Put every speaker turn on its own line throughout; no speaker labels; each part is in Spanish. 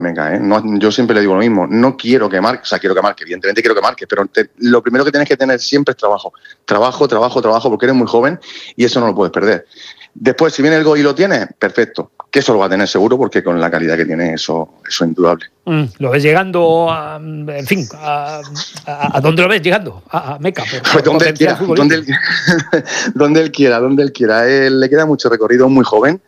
Meca, ¿eh? No, yo siempre le digo lo mismo, no quiero que marque, o sea, quiero que marque, evidentemente quiero que marque, pero lo primero que tienes que tener siempre es trabajo, porque eres muy joven y eso no lo puedes perder. Después, si viene el gol y lo tienes, perfecto, que eso lo va a tener seguro, porque con la calidad que tiene eso es indudable.
Lo ves llegando, ¿a dónde lo ves llegando? A Meca.
Pues donde él quiera, donde él quiera. Le queda mucho recorrido, muy joven.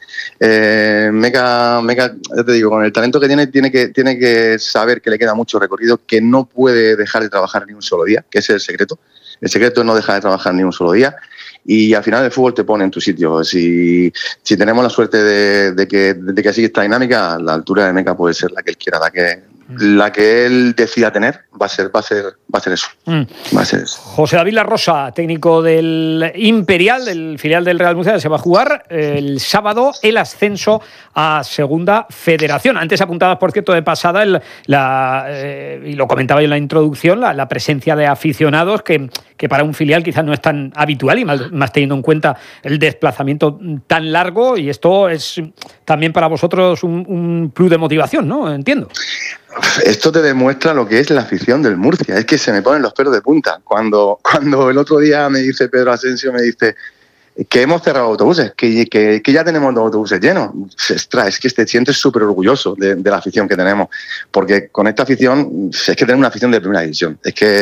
Meca, ya te digo, con el talento que tiene que saber que le queda mucho recorrido, que no puede dejar de trabajar ni un solo día, que ese es el secreto. El secreto es no dejar de trabajar ni un solo día. Y al final el fútbol te pone en tu sitio. Si tenemos la suerte de que siga esta dinámica, la altura de Meca puede ser la que él quiera, la que él decida tener, va a ser eso. Va a ser eso.
José David La Rosa, técnico del Imperial, del filial del Real Murcia, se va a jugar el sábado el ascenso a Segunda Federación. Antes apuntabas, por cierto, de pasada, y lo comentaba yo en la introducción, la presencia de aficionados que para un filial quizás no es tan habitual, y más teniendo en cuenta el desplazamiento tan largo, y esto es también para vosotros un plus de motivación, ¿no? Entiendo.
Esto te demuestra lo que es la afición del Murcia. Es que se me ponen los pelos de punta. Cuando el otro día me dice Pedro Asensio, me dice que hemos cerrado autobuses, que ya tenemos 2 autobuses llenos. Ostras, es que te sientes súper orgulloso de la afición que tenemos, porque con esta afición es que tenemos una afición de primera división. Es que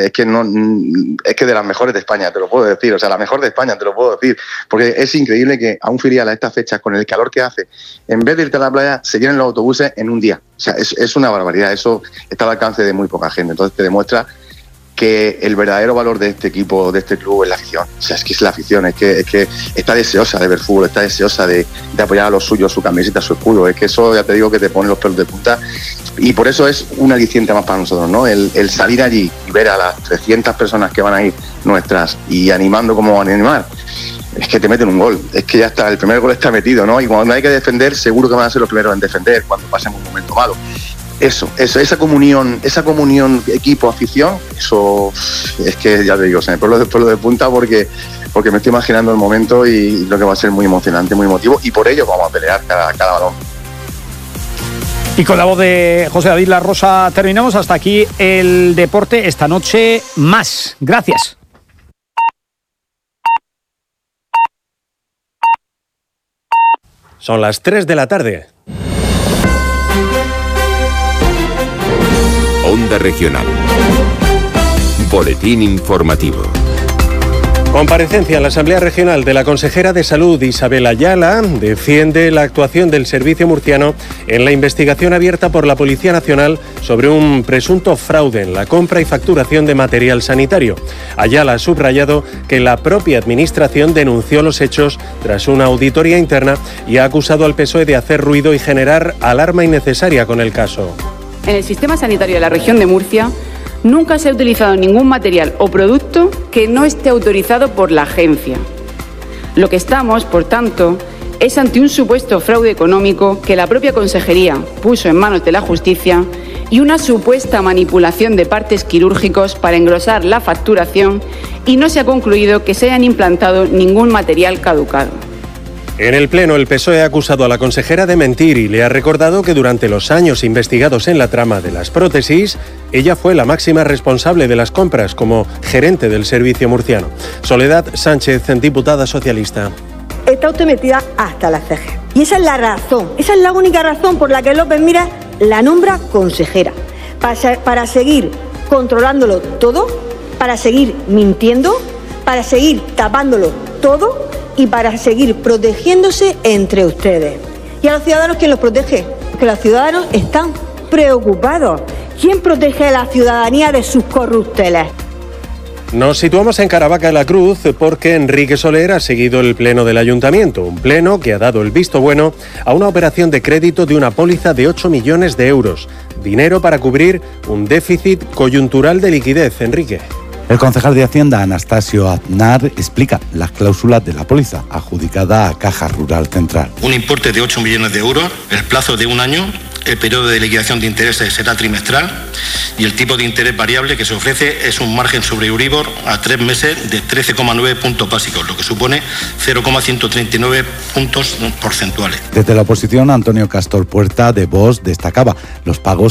de las mejores de España, te lo puedo decir. O sea, la mejor de España, te lo puedo decir, porque es increíble que a un filial a estas fechas, con el calor que hace, en vez de irte a la playa, se llenen los autobuses en un día. O sea, es una barbaridad. Eso está al alcance de muy poca gente. Entonces te demuestra que el verdadero valor de este equipo, de este club, es la afición. O sea, es que es la afición, es que está deseosa de ver fútbol, está deseosa de apoyar a los suyos, su camiseta, su escudo. Es que eso, ya te digo, que te pone los pelos de punta, y por eso es un aliciente más para nosotros, ¿no? El salir allí y ver a las 300 personas que van a ir nuestras y animando como van a animar. Es que te meten un gol, es que ya está, el primer gol está metido, ¿no? Y cuando hay que defender, seguro que van a ser los primeros en defender cuando pasen un momento malo. Esa comunión equipo-afición, eso es que, ya te digo, se me pone los pelos de punta porque me estoy imaginando el momento y lo que va a ser muy emocionante, muy emotivo, y por ello vamos a pelear cada balón.
Y con la voz de José David La Rosa terminamos. Hasta aquí el deporte esta noche. Más. Gracias.
Son las 3 de la tarde.
Onda Regional. Boletín informativo.
Comparecencia en la Asamblea Regional de la consejera de Salud, Isabel Ayala, defiende la actuación del Servicio Murciano en la investigación abierta por la Policía Nacional sobre un presunto fraude en la compra y facturación de material sanitario. Ayala ha subrayado que la propia Administración denunció los hechos tras una auditoría interna y ha acusado al PSOE de hacer ruido y generar alarma innecesaria con el caso.
En el sistema sanitario de la región de Murcia nunca se ha utilizado ningún material o producto que no esté autorizado por la agencia. Lo que estamos, por tanto, es ante un supuesto fraude económico que la propia consejería puso en manos de la justicia y una supuesta manipulación de partes quirúrgicos para engrosar la facturación, y no se ha concluido que se hayan implantado ningún material caducado.
En el Pleno, el PSOE ha acusado a la consejera de mentir y le ha recordado que durante los años investigados en la trama de las prótesis, ella fue la máxima responsable de las compras como gerente del Servicio Murciano. Soledad Sánchez, diputada socialista.
Está usted metida hasta las cejas. Y esa es la razón, esa es la única razón por la que López Miras la nombra consejera. Para seguir controlándolo todo, para seguir mintiendo, para seguir tapándolo todo y para seguir protegiéndose entre ustedes. ¿Y a los ciudadanos quién los protege? Porque los ciudadanos están preocupados. ¿Quién protege a la ciudadanía de sus corrupteles?
Nos situamos en Caravaca de la Cruz porque Enrique Soler ha seguido el pleno del ayuntamiento, un pleno que ha dado el visto bueno a una operación de crédito de una póliza de 8 millones de euros, dinero para cubrir un déficit coyuntural de liquidez. Enrique.
El concejal de Hacienda, Anastasio Aznar, explica las cláusulas de la póliza adjudicada a Caja Rural Central.
Un importe de 8 millones de euros, el plazo de un año, El periodo de liquidación de intereses será trimestral y el tipo de interés variable que se ofrece es un margen sobre Euribor a 3 meses de 13,9 puntos básicos, lo que supone 0,139 puntos porcentuales.
Desde la oposición, Antonio Castor Puerta de Vox destacaba los pagos